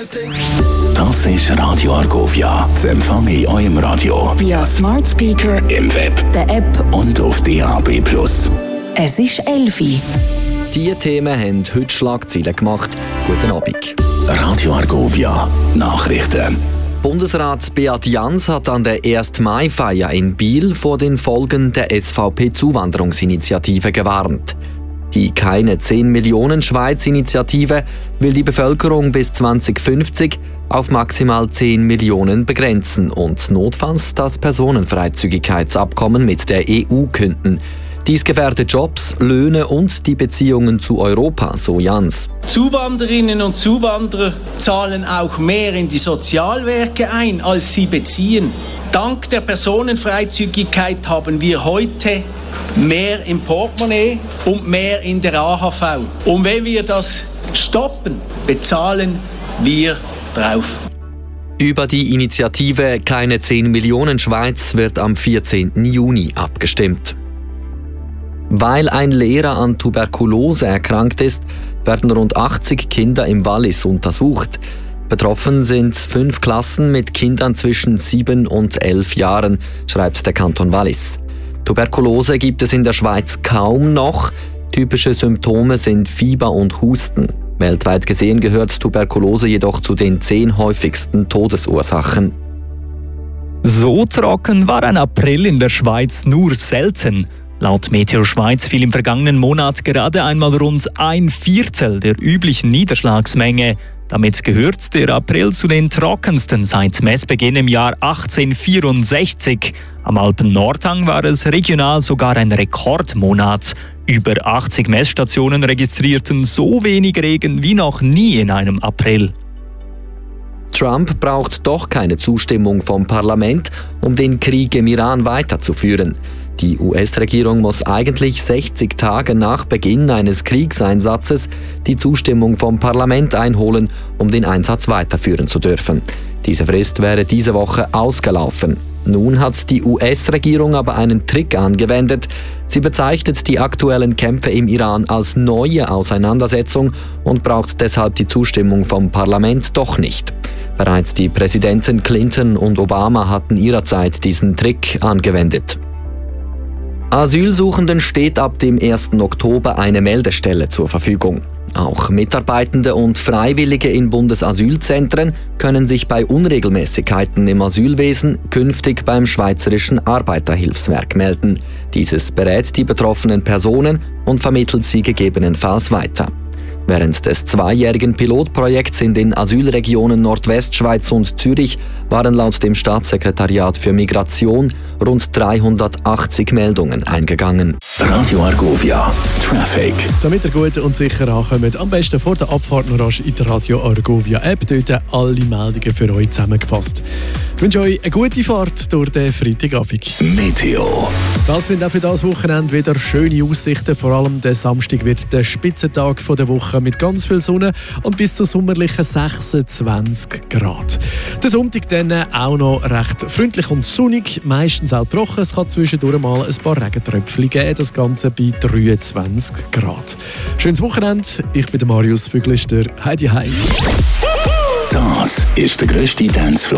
Das ist Radio Argovia. Das Empfang in eurem Radio. Via Smart Speaker, im Web, der App und auf DAB+. Es ist 11 Uhr. Diese Themen haben heute Schlagzeilen gemacht. Guten Abend. Radio Argovia. Nachrichten. Bundesrat Beat Jans hat an der 1. Mai-Feier in Biel vor den Folgen der SVP-Zuwanderungsinitiative gewarnt. Die «Keine 10 Millionen Schweiz-Initiative» will die Bevölkerung bis 2050 auf maximal 10 Millionen begrenzen und notfalls das Personenfreizügigkeitsabkommen mit der EU künden. Dies gefährde Jobs, Löhne und die Beziehungen zu Europa, so Jans. Zuwanderinnen und Zuwanderer zahlen auch mehr in die Sozialwerke ein, als sie beziehen. Dank der Personenfreizügigkeit haben wir heute mehr im Portemonnaie und mehr in der AHV. Und wenn wir das stoppen, bezahlen wir drauf. Über die Initiative «Keine 10 Millionen Schweiz» wird am 14. Juni abgestimmt. Weil ein Lehrer an Tuberkulose erkrankt ist, werden rund 80 Kinder im Wallis untersucht. Betroffen sind 5 Klassen mit Kindern zwischen 7 und 11 Jahren, schreibt der Kanton Wallis. Tuberkulose gibt es in der Schweiz kaum noch. Typische Symptome sind Fieber und Husten. Weltweit gesehen gehört Tuberkulose jedoch zu den 10 häufigsten Todesursachen. So trocken war ein April in der Schweiz nur selten. Laut Meteo Schweiz fiel im vergangenen Monat gerade einmal rund 1/4 der üblichen Niederschlagsmenge. Damit gehört der April zu den trockensten seit Messbeginn im Jahr 1864. Am Alpen-Nordhang war es regional sogar ein Rekordmonat. Über 80 Messstationen registrierten so wenig Regen wie noch nie in einem April. Trump braucht doch keine Zustimmung vom Parlament, um den Krieg im Iran weiterzuführen. Die US-Regierung muss eigentlich 60 Tage nach Beginn eines Kriegseinsatzes die Zustimmung vom Parlament einholen, um den Einsatz weiterführen zu dürfen. Diese Frist wäre diese Woche ausgelaufen. Nun hat die US-Regierung aber einen Trick angewendet. Sie bezeichnet die aktuellen Kämpfe im Iran als neue Auseinandersetzung und braucht deshalb die Zustimmung vom Parlament doch nicht. Bereits die Präsidenten Clinton und Obama hatten ihrerzeit diesen Trick angewendet. Asylsuchenden steht ab dem 1. Oktober eine Meldestelle zur Verfügung. Auch Mitarbeitende und Freiwillige in Bundesasylzentren können sich bei Unregelmäßigkeiten im Asylwesen künftig beim Schweizerischen Arbeiterhilfswerk melden. Dieses berät die betroffenen Personen und vermittelt sie gegebenenfalls weiter. Während des 2-jährigen Pilotprojekts in den Asylregionen Nordwestschweiz und Zürich waren laut dem Staatssekretariat für Migration rund 380 Meldungen eingegangen. Radio Argovia. Traffic. Damit ihr gut und sicher ankommt, am besten vor der Abfahrt noch rasch in der Radio Argovia App. Dort alle Meldungen für euch zusammengefasst. Ich wünsche euch eine gute Fahrt durch den Freitagabend. Meteo. Das sind auch für das Wochenende wieder schöne Aussichten. Vor allem der Samstag wird der Spitzentag der Woche mit ganz viel Sonne und bis zu sommerlichen 26 Grad. Der Sonntag dann auch noch recht freundlich und sonnig, meistens auch trocken. Es kann zwischendurch mal ein paar Regentröpfchen geben, das Ganze bei 23 Grad. Schönes Wochenende, ich bin der Marius Füglister. Heidi Heim. Das ist der grösste Dancefloor